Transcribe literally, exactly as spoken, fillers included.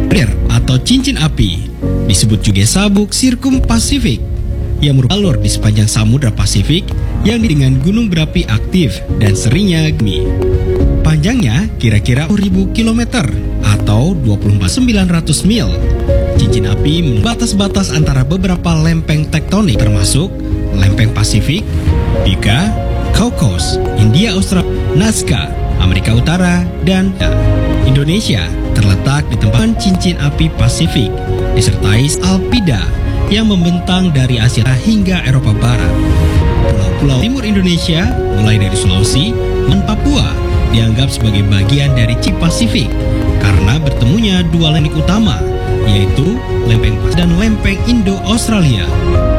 Rir atau cincin api disebut juga sabuk sirkum Pasifik yang merupakan alur di sepanjang Samudra Pasifik yang dengan gunung berapi aktif dan seringnya gemi. Panjangnya kira-kira sepuluh ribu kilometer atau dua puluh empat ribu sembilan ratus mil. Cincin api membatas-batas antara beberapa lempeng tektonik termasuk lempeng Pasifik, Bika, Kaukos, India, Australia, Nazca, Amerika Utara, dan Indonesia terletak di tempat cincin api Pasifik disertai Alpida yang membentang dari Asia hingga Eropa Barat. Pulau-pulau timur Indonesia mulai dari Sulawesi dan Papua dianggap sebagai bagian dari Cincin Pasifik karena bertemunya dua lempeng utama yaitu lempeng Pasifik dan lempeng Indo-Australia.